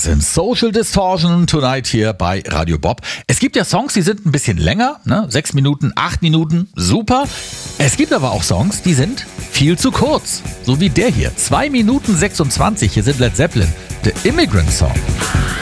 Das sind Social Distortion Tonight hier bei Radio Bob. Es gibt ja Songs, die sind ein bisschen länger, ne? 6 Minuten, 8 Minuten, super. Es gibt aber auch Songs, die sind viel zu kurz. So wie der hier, 2 Minuten 26. Hier sind Led Zeppelin, The Immigrant Song.